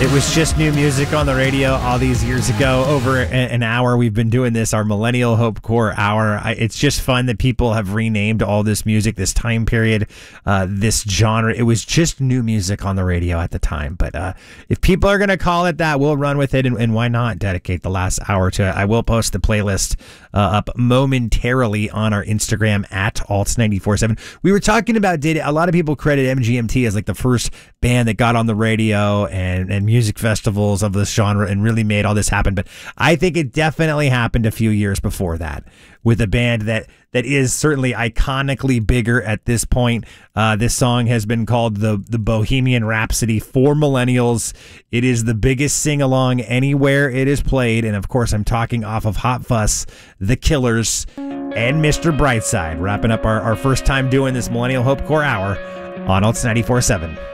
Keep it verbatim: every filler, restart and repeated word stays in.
It was just new music on the radio all these years ago. Over a- an hour, we've been doing this, our Millennial Hope Core Hour. I, it's just fun that people have renamed all this music, this time period, uh, this genre. It was just new music on the radio at the time. But uh, if people are going to call it that, we'll run with it. And, and why not dedicate the last hour to it? I will post the playlist uh, up momentarily on our Instagram at alt nine four seven. We were talking about, did a lot of people credit M G M T as like the first band that got on the radio and, and music festivals of this genre and really made all this happen. But I think it definitely happened a few years before that with a band that that is certainly iconically bigger at this point. Uh, this song has been called the, the Bohemian Rhapsody for millennials. It is the biggest sing-along anywhere it is played. And of course, I'm talking off of Hot Fuss, The Killers, and Mister Brightside, wrapping up our, our first time doing this Millennial Hope Core Hour on alt nine four seven.